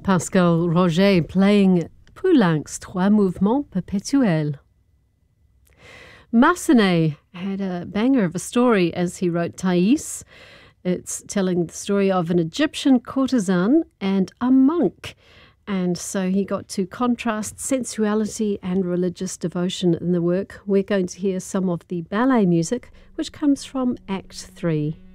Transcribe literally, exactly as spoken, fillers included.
Pascal Roger playing Poulenc's Trois Mouvements Perpétuels. Massenet had a banger of a story as he wrote Thais. It's telling the story of an Egyptian courtesan and a monk. And so he got to contrast sensuality and religious devotion in the work. We're going to hear some of the ballet music, which comes from Act three.